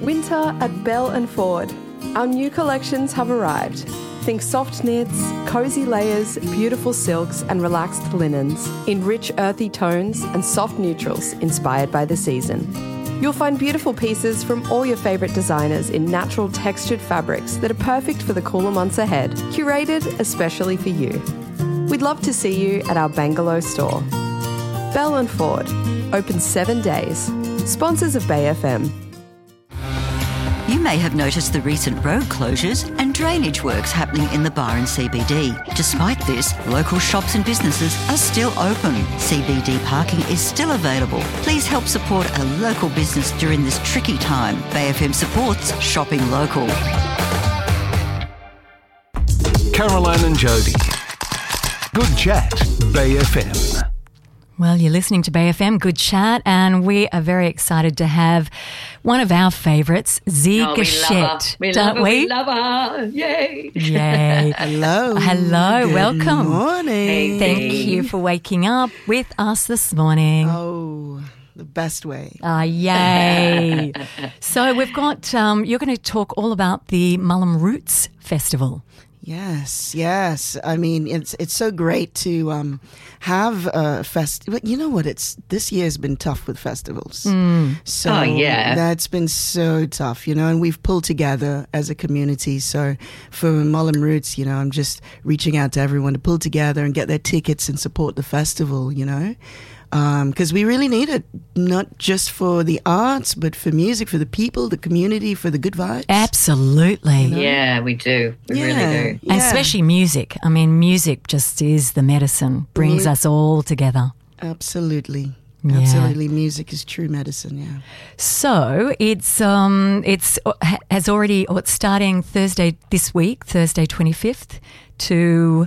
Winter at Bell and Ford. Our new collections have arrived. Think soft knits, cosy layers, beautiful silks and relaxed linens in rich earthy tones and soft neutrals inspired by the season. You'll find beautiful pieces from all your favourite designers in natural textured fabrics that are perfect for the cooler months ahead, curated especially for you. We'd love to see you at our Bangalore store. Bell and Ford, open 7 days. Sponsors of Bay FM. You may have noticed the recent road closures and drainage works happening in the Byron CBD. Despite this, local shops and businesses are still open. CBD parking is still available. Please help support a local business during this tricky time. Bay FM supports shopping local. Caroline and Jody. Good chat, Bay FM. Well, you're listening to Bay FM, Good Chat, and we are very excited to have one of our favourites, Zee Geshette, don't we? We love her. Yay. Yay. Hello. Hello, Good welcome. morning. Hey, Thank you for waking up with us this morning. Oh, the best way. Yay. So we've got, you're going to talk all about the Mullum Roots Festival. Yes. I mean, it's so great to have a festival. You know what? This year has been tough with festivals. So that's been so tough, and we've pulled together as a community. So for Mullum Roots, I'm just reaching out to everyone to pull together and get their tickets and support the festival, because we really need it, not just for the arts, but for music, for the people, the community, for the good vibes. Absolutely. Yeah, we do. We really do. And especially music. I mean, music just is the medicine, brings us all together. Absolutely. Yeah. Absolutely. Music is true medicine, yeah. So it's starting Thursday this week, Thursday 25th to,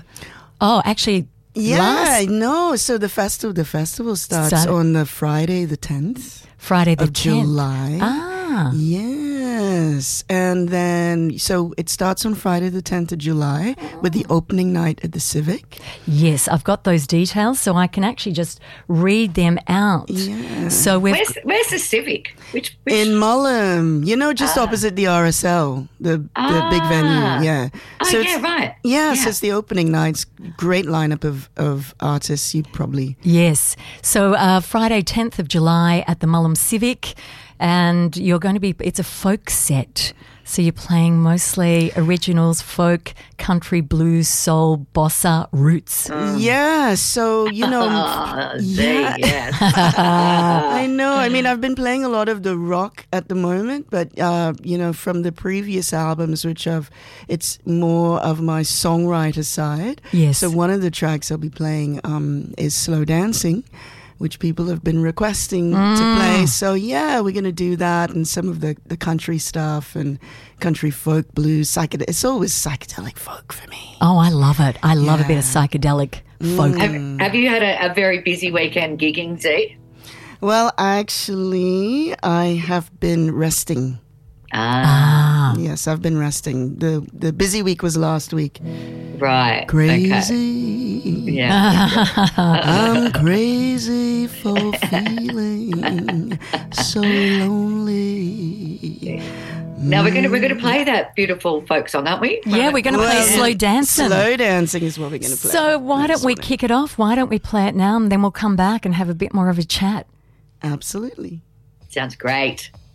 So the festival starts on the Friday the 10th. Friday the of 10th. July. Yes. And then, so it starts on Friday the 10th of July with the opening night at the Civic. Yes, I've got those details, so I can actually just read them out. Yeah. So where's the Civic? Which? In Mullum, just opposite the RSL, the big venue. Yeah. So right. Yes, it's the opening night. Great lineup of artists. You probably. Yes. So Friday 10th of July at the Mullum Civic. And you're going to be, it's a folk set. So you're playing mostly originals, folk, country, blues, soul, bossa, roots. Yeah, so, yes. I know. I mean, I've been playing a lot of the rock at the moment, but, from the previous albums, it's more of my songwriter side. Yes. So one of the tracks I'll be playing is Slow Dancing, which people have been requesting to play. So, we're going to do that and some of the country stuff and country folk, blues, it's always psychedelic folk for me. Oh, I love it. I love a bit of psychedelic folk. Have you had a very busy weekend gigging, Zee? Well, actually, I have been resting. Yes, I've been resting. The busy week was last week. Right. Crazy. Okay. Yeah. I'm crazy for feeling so lonely. Now we're going to play that beautiful folk song, aren't we? Yeah, we're going to play Slow Dancing. Slow Dancing is what we're going to play. So why don't we kick it off? Why don't we play it now and then we'll come back and have a bit more of a chat? Absolutely. Sounds great.